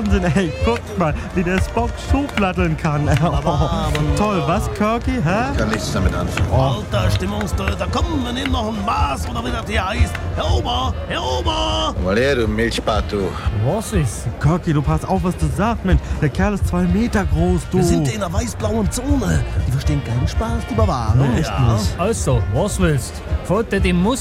Wahnsinn, ey. Guck mal, wie der Spock Schubladdeln kann. Toll, was, Kirky, hä? Kann nichts damit anfangen. Alter Stimmungstöter, komm, wir nehmen noch ein Maß oder wie das hier heißt. Herr Ober, Herr Ober! Mal her, du Milchbart, du. Was ist? Kirky, du pass auf, was du sagst, Mensch. Der Kerl ist 2 Meter groß, du. Wir sind in einer weiß-blauen Zone. Die verstehen keinen Spaß, die Bavaren. Echt nicht. Also, was willst? Gefällt dir die Musik?